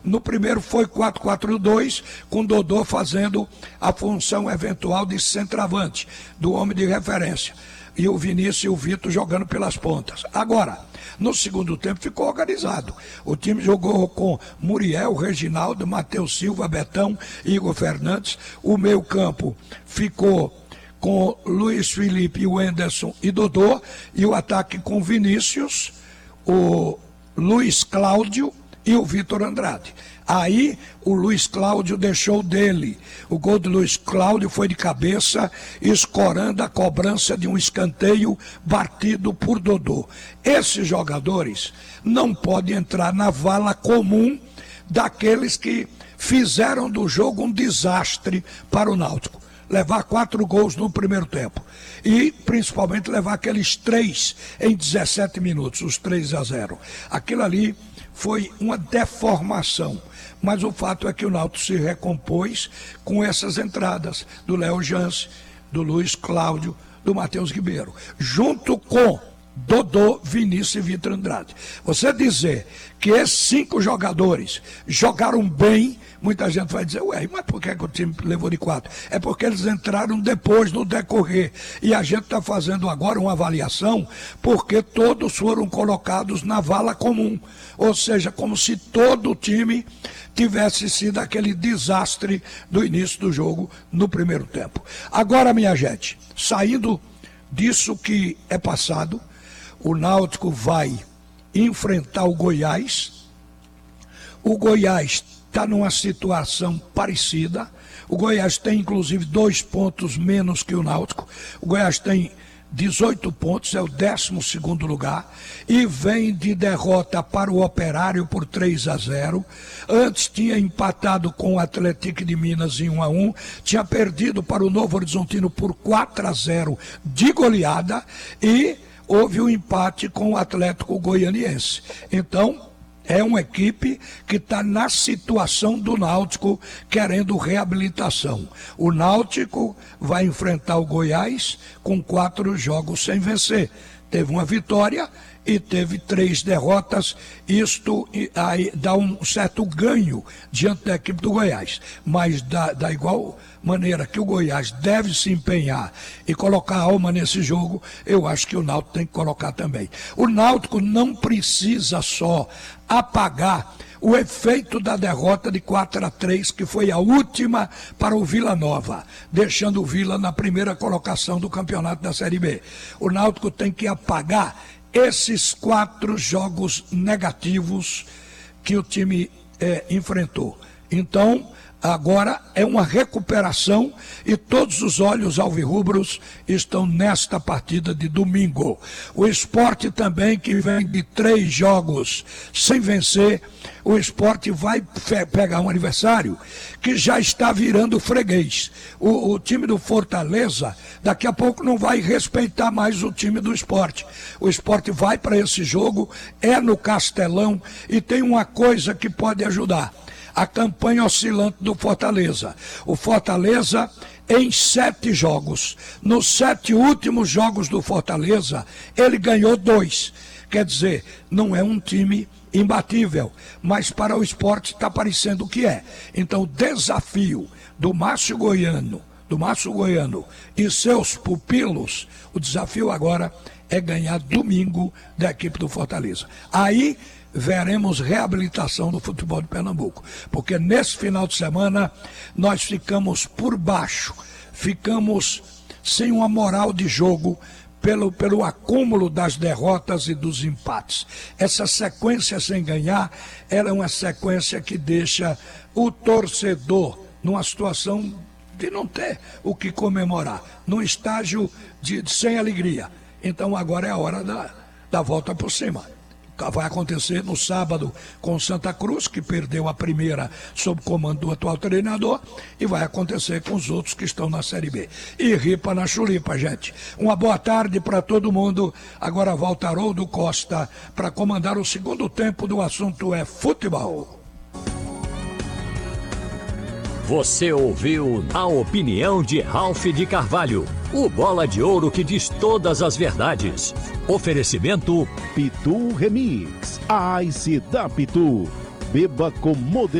No primeiro foi 4-4-2, com Dodô fazendo a função eventual de centroavante, do homem de referência. E o Vinícius e o Vitor jogando pelas pontas. Agora, no segundo tempo ficou organizado. O time jogou com Muriel, Reginaldo, Matheus Silva, Betão, Igor Fernandes. O meio-campo ficou com Luiz Felipe, Wenderson e Dodô. E o ataque com Vinícius, o Luiz Cláudio e o Vitor Andrade. Aí o Luiz Cláudio deixou dele. O gol do Luiz Cláudio foi de cabeça, escorando a cobrança de um escanteio batido por Dodô. Esses jogadores não podem entrar na vala comum daqueles que fizeram do jogo um desastre para o Náutico. Levar 4 gols no primeiro tempo. E, principalmente, levar aqueles 3 em 17 minutos, os 3-0. Aquilo ali foi uma deformação. Mas o fato é que o Náutico se recompôs com essas entradas do Léo Jance, do Luiz Cláudio, do Matheus Ribeiro, junto com Dodô, Vinícius e Vitor Andrade. Você dizer que esses 5 jogadores jogaram bem, muita gente vai dizer, ué, mas por que o time levou de 4? É porque eles entraram depois, no decorrer. E a gente está fazendo agora uma avaliação, porque todos foram colocados na vala comum. Ou seja, como se todo o time tivesse sido aquele desastre do início do jogo no primeiro tempo. Agora, minha gente, saindo disso que é passado, o Náutico vai enfrentar o Goiás. O Goiás está numa situação parecida. O Goiás tem inclusive 2 pontos menos que o Náutico. O Goiás tem 18 pontos, é o 12º lugar, e vem de derrota para o Operário por 3-0. Antes tinha empatado com o Atlético de Minas em 1-1, tinha perdido para o Novo Horizontino por 4-0 de goleada, e houve um empate com o Atlético Goianiense. Então, é uma equipe que está na situação do Náutico, querendo reabilitação. O Náutico vai enfrentar o Goiás com 4 jogos sem vencer. Teve uma vitória e teve 3 derrotas. Isto aí dá um certo ganho diante da equipe do Goiás. Mas da igual maneira que o Goiás deve se empenhar e colocar alma nesse jogo, eu acho que o Náutico tem que colocar também. O Náutico não precisa só apagar o efeito da derrota de 4-3, que foi a última para o Vila Nova, deixando o Vila na primeira colocação do campeonato da Série B. O Náutico tem que apagar esses 4 jogos negativos que o time enfrentou. Então, agora é uma recuperação e todos os olhos alvirrubros estão nesta partida de domingo. O Sport também, que vem de 3 jogos sem vencer, o Sport vai pegar um adversário que já está virando freguês. O time do Fortaleza daqui a pouco não vai respeitar mais o time do Sport. O Sport vai para esse jogo, é no Castelão, e tem uma coisa que pode ajudar: a campanha oscilante do Fortaleza. O Fortaleza, em 7 jogos, nos 7 últimos jogos do Fortaleza, ele ganhou 2. Quer dizer, não é um time imbatível, mas para o Sport está parecendo o que é. Então, o desafio do Márcio Goiano e seus pupilos, o desafio agora é ganhar domingo da equipe do Fortaleza. Aí veremos reabilitação do futebol de Pernambuco, porque nesse final de semana nós ficamos por baixo, ficamos sem uma moral de jogo pelo acúmulo das derrotas e dos empates. Essa sequência sem ganhar, ela é uma sequência que deixa o torcedor numa situação de não ter o que comemorar, num estágio sem alegria. Então agora é a hora da volta por cima. Vai acontecer no sábado com Santa Cruz, que perdeu a primeira sob comando do atual treinador, e vai acontecer com os outros que estão na Série B. E ripa na chulipa, gente. Uma boa tarde para todo mundo. Agora volta Haroldo Costa para comandar o segundo tempo do assunto é futebol. Você ouviu a opinião de Ralph de Carvalho, o bola de ouro que diz todas as verdades. Oferecimento Pitu Remix, a Ice da Pitu. Beba com moderação.